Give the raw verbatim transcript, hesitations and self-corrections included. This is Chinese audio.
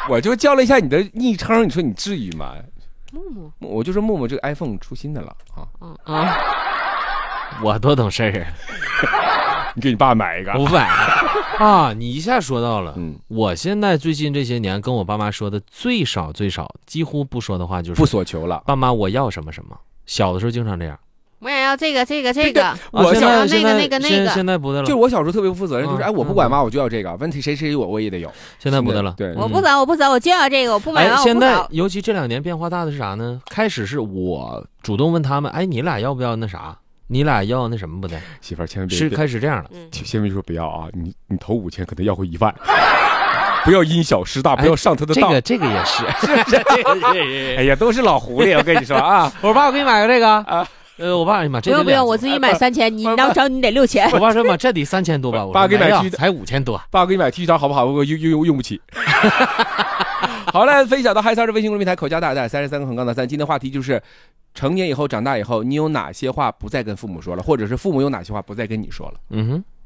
我就叫了一下你的昵称，你说你至于吗？ 木木， 我就说木木这个 iPhone 出新的了啊。 嗯啊， 我多懂事儿啊！ 你给你爸买一个， 五百啊！你一下说到了， 嗯， 我现在最近这些年跟我爸妈说的最少最少，几乎不说的话就是不所求了。 爸妈，我要什么什么。小的时候经常这样。 我也要这个这个这个， 我现在那个那个那个， 现在不得了。 就是我小时候特别不负责任，就是嗯哎我不管嘛，我就要这个，问题谁谁我我也得有。 现在不得了， 对， 我不走我不走，我就要这个，我不买完我不走。 现在尤其这两年变化大的是啥呢？开始是我主动问他们，哎，你俩要不要那啥？你俩要那什么不的？ 媳妇儿千万别是开始这样了。 先别说不要啊，你你投五千可能要回一万。不要因小失大，不要上他的当。 这个这个也是， 哎呀，都是老狐狸，我跟你说啊。 我爸，我给你买个这个啊。呃，我爸，哎呀妈，这不用不用，我自己买三千，你要找你得六千。 我爸说嘛，这得三千多吧？我爸给你买剃须才五千多。 爸给你买剃须刀好不好？我用用用不起。好了，分享到嗨三是微信公众平台口加大带三十三个横杠的三。今天话题就是，成年以后长大以后，你有哪些话不再跟父母说了，或者是父母有哪些话不再跟你说了？ 嗯哼。